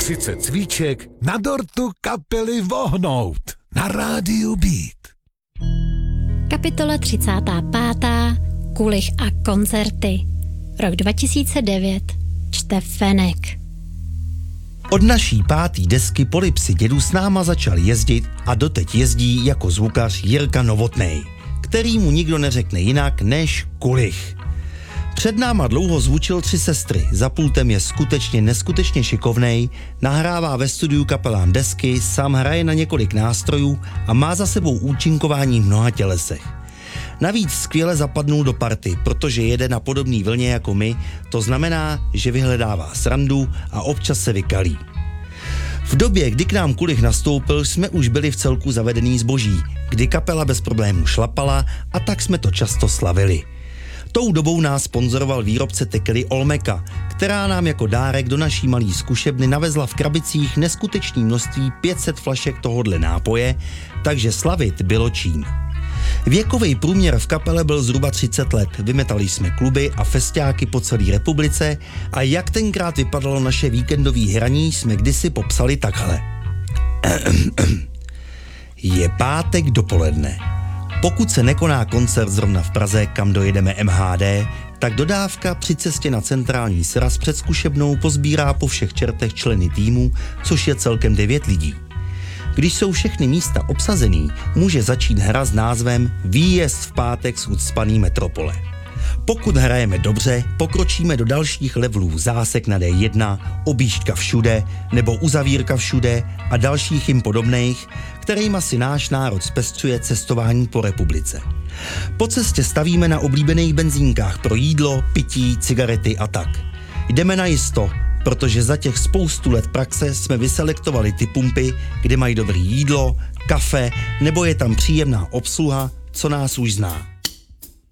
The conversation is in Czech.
sice cvíček, na dortu kapely vohnout. Na rádiu Beat. Kapitola 35. Kulich a koncerty. Rok 2009. Čte Fenek. Od naší pátý desky Polipsy dědů s náma začal jezdit a doteď jezdí jako zvukař Jirka Novotnej, který mu nikdo neřekne jinak než Kulich. Před náma dlouho zvučil 3 sestry, za pultem je skutečně neskutečně šikovnej, nahrává ve studiu kapelám desky, sám hraje na několik nástrojů a má za sebou účinkování v mnoha tělesech. Navíc skvěle zapadnul do party, protože jede na podobný vlně jako my, to znamená, že vyhledává srandu a občas se vykalí. V době, kdy k nám Kulich nastoupil, jsme už byli v celku zavedený zboží, kdy kapela bez problémů šlapala a tak jsme to často slavili. Tou dobou nás sponzoroval výrobce tekily Olmeka, která nám jako dárek do naší malé zkušebny navezla v krabicích neskutečné množství 500 flašek tohodle nápoje, takže slavit bylo čím. Věkový průměr v kapele byl zhruba 30 let, vymetali jsme kluby a festiáky po celé republice a jak tenkrát vypadalo naše víkendové hraní, jsme kdysi popsali takhle. Je pátek dopoledne. Pokud se nekoná koncert zrovna v Praze, kam dojedeme MHD, tak dodávka při cestě na centrální sraz před zkušebnou pozbírá po všech čertech členy týmu, což je celkem 9 lidí. Když jsou všechny místa obsazený, může začít hra s názvem Výjezd v pátek z ucpaný metropole. Pokud hrajeme dobře, pokročíme do dalších levelů zásek na D1, objížďka všude nebo uzavírka všude a dalších jim podobných, kterýma si náš národ zpestřuje cestování po republice. Po cestě stavíme na oblíbených benzínkách pro jídlo, pití, cigarety a tak. Jdeme na jisto, protože za těch spoustu let praxe jsme vyselektovali ty pumpy, kde mají dobré jídlo, kafe nebo je tam příjemná obsluha, co nás už zná.